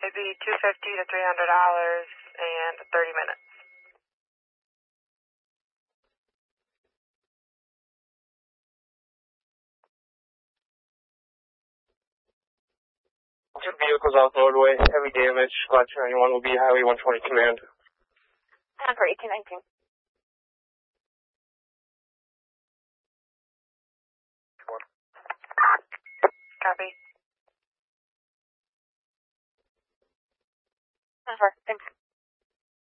It'd be $250 to $300 and 30 minutes. Two vehicles off the roadway, heavy damage. Squad 291 will be Highway 120 command. And for 1819. Copy. Thanks.